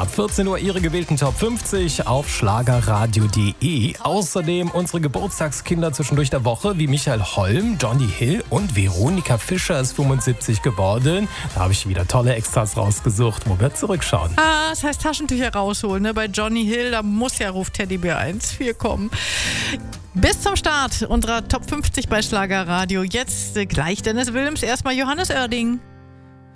Ab 14 Uhr Ihre gewählten Top 50 auf schlagerradio.de. Außerdem unsere Geburtstagskinder zwischendurch der Woche wie Michael Holm, Johnny Hill und Veronika Fischer ist 75 geworden. Da habe ich wieder tolle Extras rausgesucht, wo wir zurückschauen. Das heißt Taschentücher rausholen. Ne? Bei Johnny Hill, da muss ja Ruf Teddybär 1-4 kommen. Bis zum Start unserer Top 50 bei Schlagerradio. Jetzt gleich Dennis Wilms, erstmal Johannes Oerding.